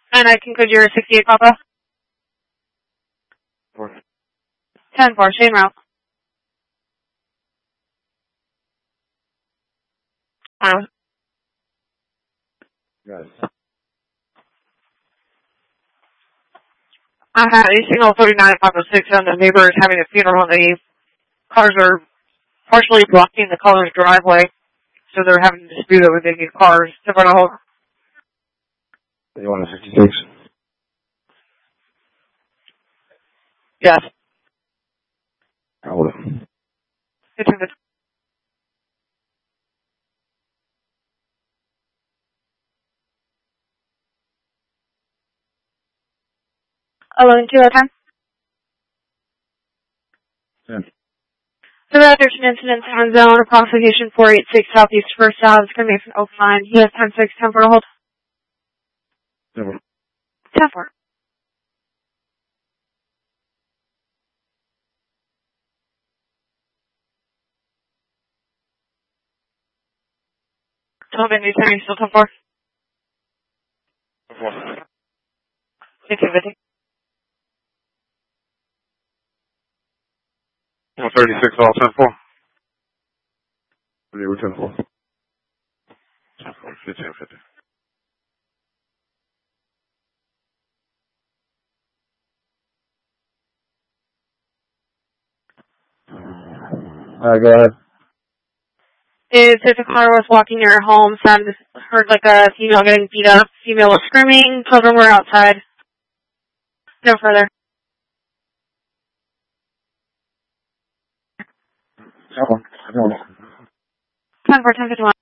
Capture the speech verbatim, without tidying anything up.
And I conclude your sixty-eight, Papa. Four. ten four, Shane Route. Uh, Got it. I had a signal thirty-nine at five oh six on the neighbor is having a funeral and the cars are partially blocking the caller's driveway. So they're having a dispute over they need cars to run a hold. You want a sixty-six? Yes. Hold it. It's in the eleven two at time. ten. So that there's an incident time zone, approximation four eight six Southeast First Ave. It's going to be from Oak Line. He has ten six, ten four to hold. ten four. ten four. Tell me, you tell me still ten four. Four. fifty fifty. one thirty-six, all ten four. Yeah, we're ten four. ten four, fifteen fifty. Alright, go ahead. It says a car was walking near her home, sounded, heard like a female getting beat up, female was screaming, children were outside. No further. ten four. ten four, ten fifty-one.